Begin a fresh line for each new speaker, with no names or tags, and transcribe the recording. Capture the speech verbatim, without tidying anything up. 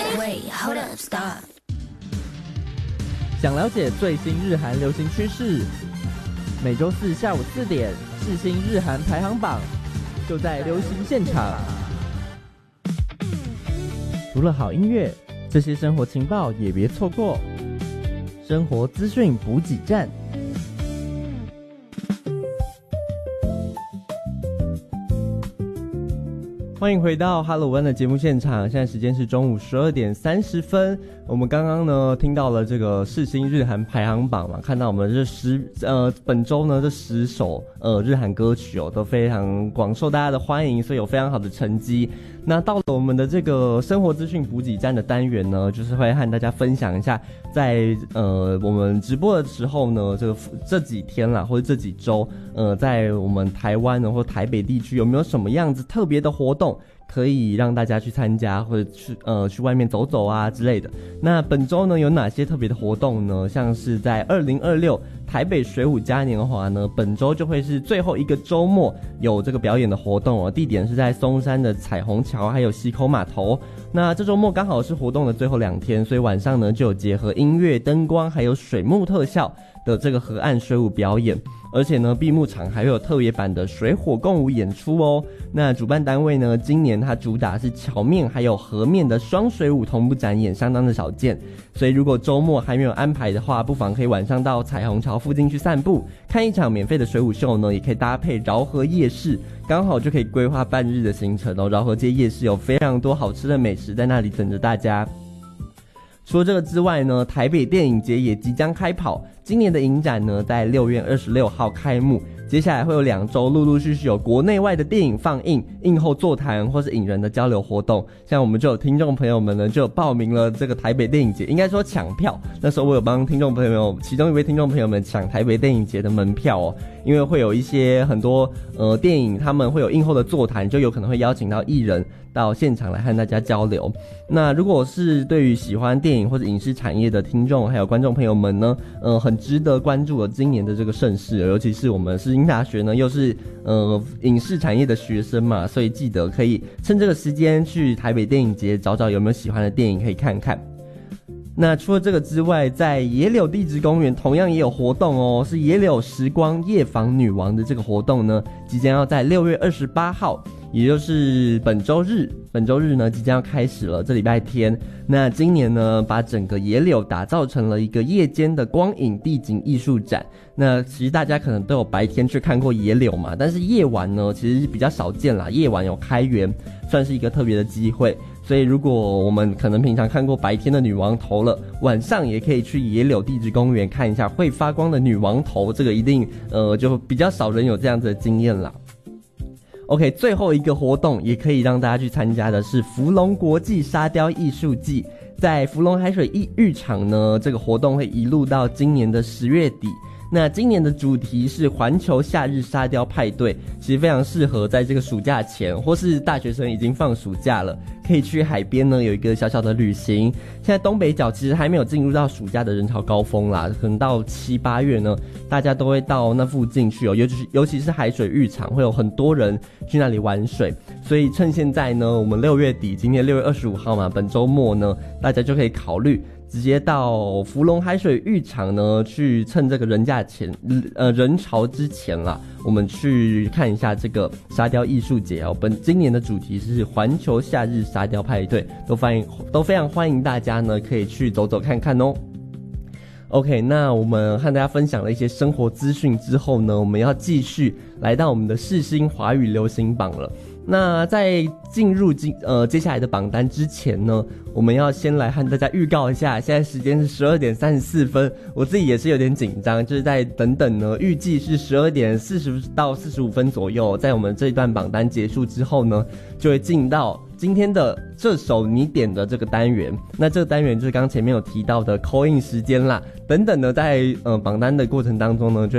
Wait, hold up, stop.
想了解最新日韩流行趋势，每周四下午四点，世新日韩排行榜就在流行现场。除了好音乐，这些生活情报也别错过。生活资讯补给站。欢迎回到哈喽湾的节目现场，现在时间是中午十二点三十分。我们刚刚呢听到了这个世新日韩排行榜嘛，看到我们这十呃本周呢这十首呃日韩歌曲哦都非常广受大家的欢迎，所以有非常好的成绩。那到了我们的这个生活资讯补给站的单元呢，就是会和大家分享一下在呃我们直播的时候呢，这个这几天啦或者这几周呃在我们台湾呢或台北地区有没有什么样子特别的活动可以让大家去参加，或者去呃去外面走走啊之类的。那本周呢有哪些特别的活动呢？像是在二零二六台北水舞嘉年华呢，本周就会是最后一个周末有这个表演的活动哦，地点是在松山的彩虹桥还有溪口码头。那这周末刚好是活动的最后两天，所以晚上呢就有结合音乐、灯光还有水幕特效的这个河岸水舞表演。而且呢闭幕场还会有特别版的水火共舞演出哦。那主办单位呢今年它主打是桥面还有河面的双水舞同步展演，相当的少见，所以如果周末还没有安排的话，不妨可以晚上到彩虹桥附近去散步，看一场免费的水舞秀呢，也可以搭配饶河夜市，刚好就可以规划半日的行程哦。饶河街夜市有非常多好吃的美食在那里等着大家。除了这个之外呢，台北电影节也即将开跑，今年的影展呢在六月二十六号开幕，接下来会有两周陆陆续续有国内外的电影放映、映后座谈或是影人的交流活动。像我们就有听众朋友们呢就有报名了这个台北电影节，应该说抢票，那时候我有帮听众朋友其中一位听众朋友们抢台北电影节的门票哦，因为会有一些很多呃电影他们会有映后的座谈，就有可能会邀请到艺人到现场来和大家交流。那如果是对于喜欢电影或者影视产业的听众还有观众朋友们呢，呃，很值得关注了今年的这个盛事，尤其是我们世新大学呢又是呃影视产业的学生嘛，所以记得可以趁这个时间去台北电影节找找有没有喜欢的电影可以看看。那除了这个之外，在野柳地质公园同样也有活动哦，是野柳时光夜访女王的这个活动呢，即将要在六月二十八号，也就是本周日，本周日呢即将要开始了，这礼拜天。那今年呢，把整个野柳打造成了一个夜间的光影地景艺术展。那其实大家可能都有白天去看过野柳嘛，但是夜晚呢其实比较少见啦，夜晚有开园，算是一个特别的机会。所以如果我们可能平常看过白天的女王头了，晚上也可以去野柳地质公园看一下会发光的女王头，这个一定呃就比较少人有这样子的经验啦。OK， 最后一个活动也可以让大家去参加的是福隆国际沙雕艺术季，在福隆海水浴场呢，这个活动会一路到今年的十月底。那今年的主题是环球夏日沙雕派对，其实非常适合在这个暑假前，或是大学生已经放暑假了，可以去海边呢有一个小小的旅行。现在东北角其实还没有进入到暑假的人潮高峰啦，可能到七八月呢，大家都会到那附近去哦，尤其是尤其是海水浴场会有很多人去那里玩水，所以趁现在呢，我们六月底，今天六月二十五号嘛，本周末呢，大家就可以考虑直接到福隆海水浴场呢，去趁这个人价前呃人潮之前啦，我们去看一下这个沙雕艺术节哦。本今年的主题是环球夏日沙雕派对，都欢迎都非常欢迎大家呢可以去走走看看哦。OK， 那我们和大家分享了一些生活资讯之后呢，我们要继续来到我们的世新华语流行榜了。那在进入今呃接下来的榜单之前呢，我们要先来和大家预告一下，现在时间是十二点三十四分，我自己也是有点紧张，就是在等等呢，预计是十二点四十到四十五分左右，在我们这一段榜单结束之后呢，就会进到今天的这首你点的这个单元。那这个单元就是刚前面有提到的 call in 时间啦，等等呢，在呃榜单的过程当中呢，就